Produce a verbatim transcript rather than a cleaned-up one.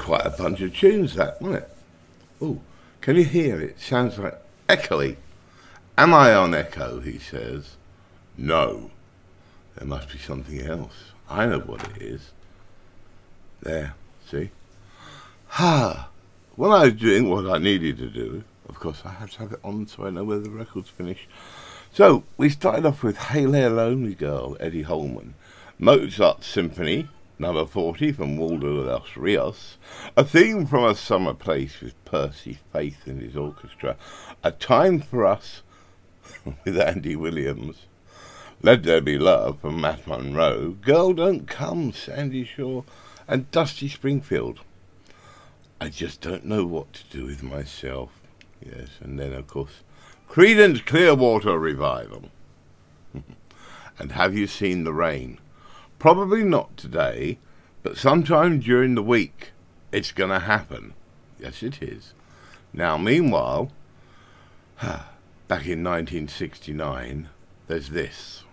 quite a bunch of tunes, that, wasn't it? Oh, can you hear it? Sounds like echoey. Am I on echo, he says. No. There must be something else. I know what it is. There, see? Ha! When I was doing what I needed to do, of course I have to have it on so I know where the record's finished. So, we started off with Hey There Lonely Girl, Eddie Holman. Mozart's Symphony, number forty from Waldo de los Rios. A Theme from a Summer Place with Percy Faith and his orchestra. A Time for Us with Andy Williams. Let There Be Love from Matt Monro. Girl Don't Come, Sandy Shaw. And Dusty Springfield. I Just Don't Know What to Do With Myself. Yes, and then of course Creedence Clearwater Revival. And Have You Seen the Rain? Probably not today, but sometime during the week it's going to happen. Yes, it is. Now, meanwhile, back in nineteen sixty-nine, there's this.